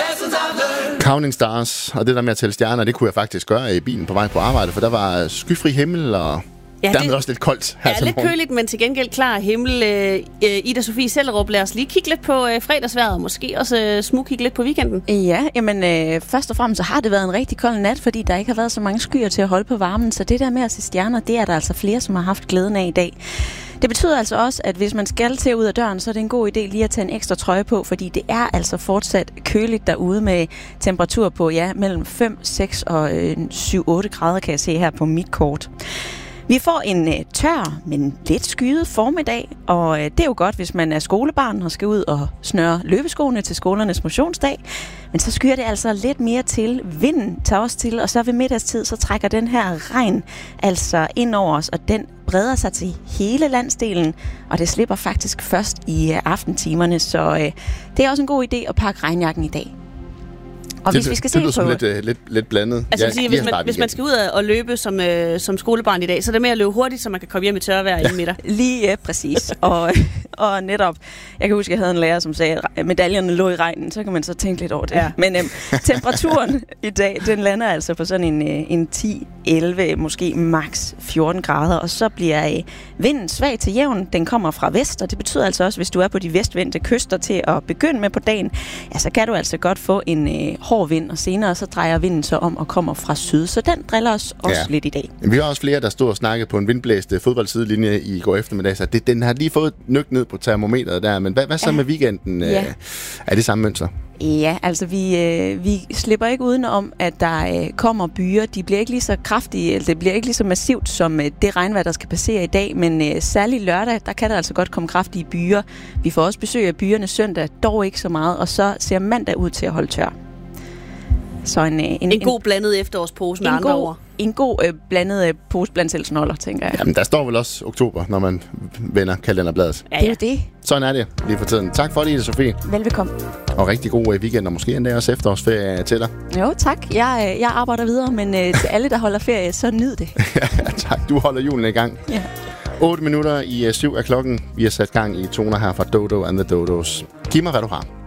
Counting Stars, og det der med at tælle stjerner, det kunne jeg faktisk gøre i bilen på vej på arbejde, for der var skyfri himmel, og dermed også lidt koldt her til lidt morgen. køligt, men til gengæld klar himmel. Ida Sofie Sellerup, lad os lige kigge lidt på fredagsvejret, og måske også smugkigge lidt på weekenden. Ja, jamen først og fremmest så har det været en rigtig kold nat, fordi der ikke har været så mange skyer til at holde på varmen, så det der med at se stjerner, det er der altså flere, som har haft glæden af i dag. Det betyder altså også, at hvis man skal til ud af døren, så er det en god idé lige at tage en ekstra trøje på, fordi det er altså fortsat køligt derude med temperatur på mellem 5, 6 og 7, 8 grader, kan jeg se her på mit kort. Vi får en tør, men lidt skyet formiddag, og det er jo godt, hvis man er skolebarn og skal ud og snøre løbeskoene til skolernes motionsdag. Men så skyer det altså lidt mere til. Vinden tager også til, og så ved middagstid, så trækker den her regn altså ind over os, og den breder sig til hele landsdelen, og det slipper faktisk først i aftentimerne, så det er også en god idé at pakke regnjakken i dag. Og hvis vi skal se på lidt blandet. Altså, hvis man skal ud og løbe som skolebarn i dag, så er det med at løbe hurtigt, så man kan komme hjem i tørvejr inden middag. Lige præcis. og netop, jeg kan huske, at jeg havde en lærer, som sagde, at medaljerne lå i regnen, så kan man så tænke lidt over det. Ja. Men temperaturen i dag, den lander altså på sådan en 10-11, måske max 14 grader, og så bliver vinden svag til jævn. Den kommer fra vest, og det betyder altså også, hvis du er på de vestvendte kyster til at begynde med på dagen, ja, så kan du altså godt få en hård vind, og senere så drejer vinden så om og kommer fra syd, så den driller os også lidt i dag. Vi har også flere, der stod og snakkede på en vindblæst fodboldsidelinje i går eftermiddag, så den har lige fået nykt ned på termometeret der, men hvad så med weekenden? Er det samme mønster? Ja, altså vi slipper ikke udenom, at der kommer byer. De bliver ikke lige så kraftige, eller det bliver ikke lige så massivt som det regnvejr, der skal passere i dag, men særlig lørdag, der kan der altså godt komme kraftige byer. Vi får også besøg af byerne søndag, dog ikke så meget, og så ser mandag ud til at holde tør. Så en god blandet efterårspose med andre ord. En god blandet pose blandt selvsnolder, tænker jeg. Jamen, der står vel også oktober, når man vender kalenderbladet. Ja. Det er jo det. Sådan er det lige for tiden. Tak for det, Ida Sofie. Velbekomme. Og rigtig god weekend, og måske endda også efterårsferie til dig. Jo, tak. Jeg arbejder videre, men til alle, der holder ferie, så nyd det. Tak. Du holder julen i gang. Ja. 8 minutter i 7 er klokken. Vi har sat gang i toner her fra Dodo and the Dodos. Giv mig, hvad du har.